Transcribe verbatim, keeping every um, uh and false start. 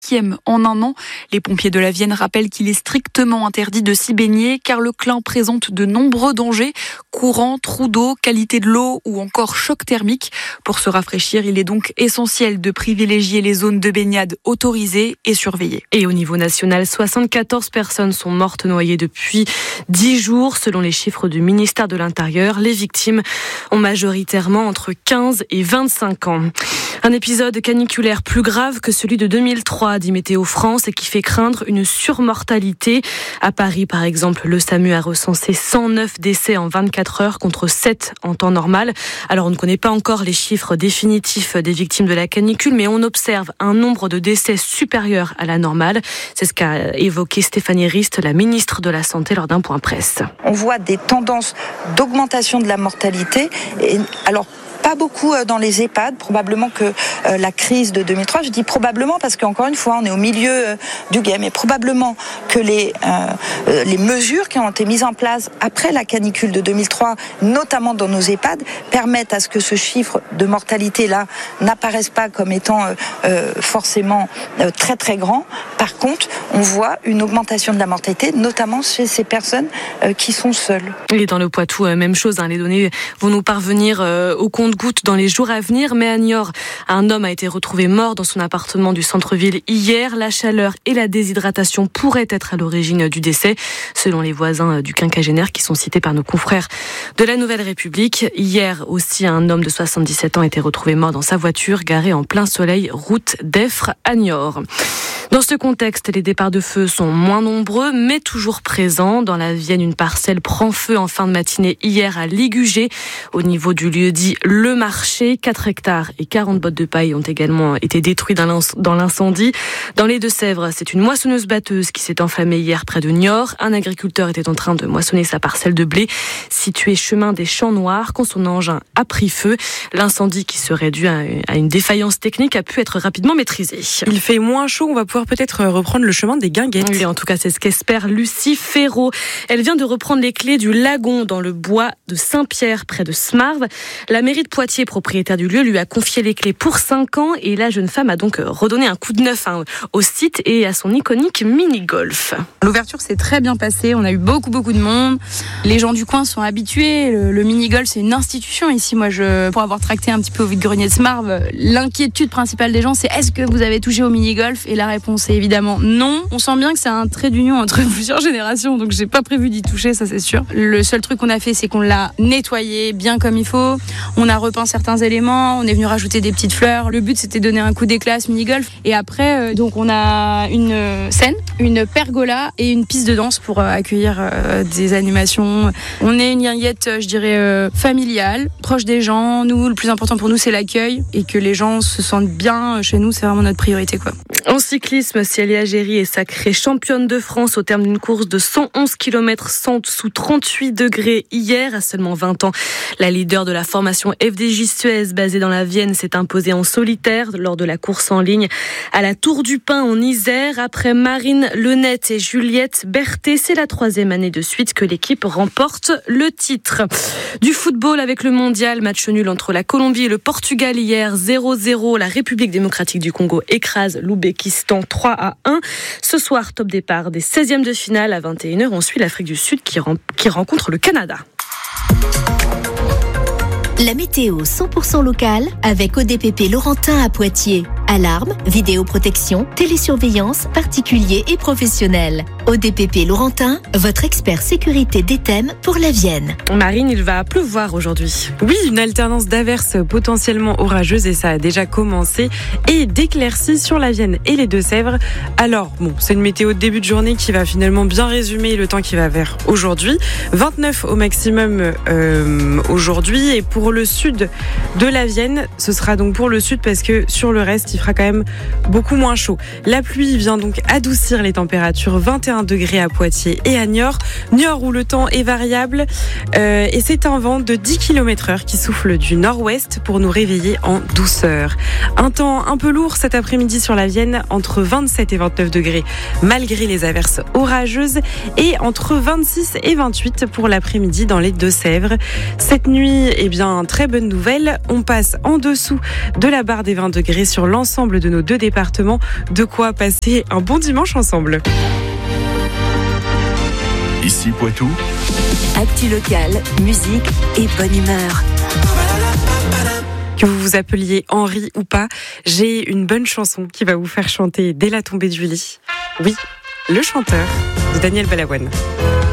septième en un an. Les pompiers de la Vienne rappellent qu'il est strictement interdit de s'y baigner car le Clin présente de nombreux dangers, courants, trous d'eau, qualité de l'eau ou encore choc thermique. Pour se rafraîchir, il est donc essentiel de privilégier les zones de baignade autorisées et surveillées. Et au niveau national, soixante-quatorze personnes sont mortes noyées depuis dix jours. Selon les chiffres du ministère de l'Intérieur, les victimes ont majoritairement entre quinze et vingt-cinq ans. Un épisode caniculaire plus grave que celui de deux mille trois, dit Météo France, et qui fait craindre une surmortalité. À Paris, par exemple, le SAMU a recensé cent neuf décès en vingt-quatre heures contre sept en temps normal. Alors, on ne connaît pas encore les chiffres définitifs des victimes de la canicule, mais on observe un nombre de décès supérieur à la normale. C'est ce qu'a évoqué Stéphanie Rist, la ministre de la Santé, lors d'un point presse. On voit des tendances d'augmentation de la mortalité. Et alors, pas beaucoup dans les EHPAD, probablement que euh, la crise de deux mille trois, je dis probablement parce qu'encore une fois on est au milieu euh, du game, et probablement que les, euh, les mesures qui ont été mises en place après la canicule de deux mille trois, notamment dans nos EHPAD, permettent à ce que ce chiffre de mortalité-là n'apparaisse pas comme étant euh, euh, forcément euh, très très grand. Par contre, on voit une augmentation de la mortalité, notamment chez ces personnes euh, qui sont seules. Et dans le Poitou, euh, même chose, hein, les données vont nous parvenir euh, au compte gouttes dans les jours à venir, mais à Niort, un homme a été retrouvé mort dans son appartement du centre-ville hier. La chaleur et la déshydratation pourraient être à l'origine du décès, selon les voisins du quinquagénaire qui sont cités par nos confrères de la Nouvelle République. Hier aussi, un homme de soixante-dix-sept ans a été retrouvé mort dans sa voiture, garée en plein soleil, route d'Effre à Niort. Dans ce contexte, les départs de feu sont moins nombreux, mais toujours présents. Dans la Vienne, une parcelle prend feu en fin de matinée hier à Ligugé, au niveau du lieu dit Le Marché. quatre hectares et quarante bottes de paille ont également été détruits dans l'incendie. Dans les Deux-Sèvres, c'est une moissonneuse-batteuse qui s'est enflammée hier près de Niort. Un agriculteur était en train de moissonner sa parcelle de blé, située chemin des Champs Noirs, quand son engin a pris feu. L'incendie, qui serait dû à une défaillance technique, a pu être rapidement maîtrisé. Il fait moins chaud, on va pouvoir peut-être reprendre le chemin des Guinguettes. Oui, en tout cas, c'est ce qu'espère Lucie Ferraud. Elle vient de reprendre les clés du lagon dans le bois de Saint-Pierre, près de Smarve. La mairie de Poitiers, propriétaire du lieu, lui a confié les clés pour cinq ans et la jeune femme a donc redonné un coup de neuf hein, au site et à son iconique mini-golf. L'ouverture s'est très bien passée, on a eu beaucoup beaucoup de monde. Les gens du coin sont habitués, le, le mini-golf c'est une institution ici. Moi, je, pour avoir tracté un petit peu au vide-grenier de Smarve, l'inquiétude principale des gens c'est est-ce que vous avez touché au mini-golf? Et la réponse c'est évidemment non. On sent bien que c'est un trait d'union entre plusieurs générations, donc j'ai pas prévu d'y toucher, ça c'est sûr. Le seul truc qu'on a fait, c'est qu'on l'a nettoyé bien comme il faut. On a repeint certains éléments, on est venu rajouter des petites fleurs. Le but c'était de donner un coup d'éclat à ce mini-golf. Et après, euh, donc on a une scène, une pergola et une piste de danse pour euh, accueillir euh, des animations. On est une guinguette, je dirais, euh, familiale, proche des gens. Nous, le plus important pour nous, c'est l'accueil et que les gens se sentent bien chez nous, c'est vraiment notre priorité, quoi. En cyclisme, Célia Géry est sacrée championne de France au terme d'une course de cent onze kilomètres sous trente-huit degrés hier, à seulement vingt ans. La leader de la formation F D J Suez, basée dans la Vienne, s'est imposée en solitaire lors de la course en ligne à la Tour du Pin en Isère. Après Marine Lenette et Juliette Berthet, c'est la troisième année de suite que l'équipe remporte le titre. Du football avec le mondial, match nul entre la Colombie et le Portugal hier, zéro zéro. La République démocratique du Congo écrase l'Ouzbékistan trois à un. Ce soir, top départ des seizièmes de finale à vingt et une heures. On suit l'Afrique du Sud qui, rem- qui rencontre le Canada. La météo cent pour cent locale avec O D P P Laurentin à Poitiers. Alarme, vidéoprotection, télésurveillance, particuliers et professionnels. O D P P Laurentin, votre expert sécurité des thèmes pour la Vienne. Marine, il va pleuvoir aujourd'hui. Oui, une alternance d'averses potentiellement orageuses et ça a déjà commencé et d'éclaircies sur la Vienne et les Deux-Sèvres. Alors, bon, c'est une météo de début de journée qui va finalement bien résumer le temps qui va vers aujourd'hui. vingt-neuf au maximum euh, aujourd'hui et pour le sud de la Vienne, ce sera donc pour le sud parce que sur le reste, il fera quand même beaucoup moins chaud. La pluie vient donc adoucir les températures, vingt et un degrés à Poitiers et à Niort. Niort où le temps est variable euh, et c'est un vent de dix kilomètres heure qui souffle du nord-ouest pour nous réveiller en douceur. Un temps un peu lourd cet après-midi sur la Vienne, entre vingt-sept et vingt-neuf degrés malgré les averses orageuses et entre vingt-six et vingt-huit pour l'après-midi dans les Deux-Sèvres. Cette nuit, eh bien, bien, très bonne nouvelle, on passe en dessous de la barre des vingt degrés sur l'ensemble de nos deux départements. De quoi passer un bon dimanche ensemble. Ici Poitou. Actu locale, musique et bonne humeur. Que vous vous appeliez Henri ou pas, j'ai une bonne chanson qui va vous faire chanter dès la tombée du lit. Oui, Le Chanteur de Daniel Balavoine.